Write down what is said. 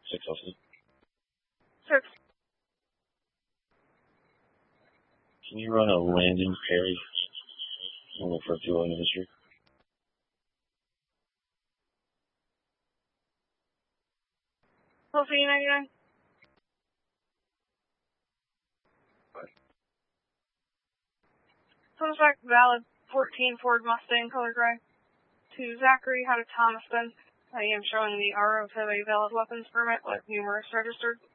606. Six. Can you run a Landon Perry and look for a fuel in the history? LC 99. Suspect valid 14 Ford Mustang color gray. To Zachary, how to Thomaston. I am showing the RO to a valid weapons permit with numerous registered.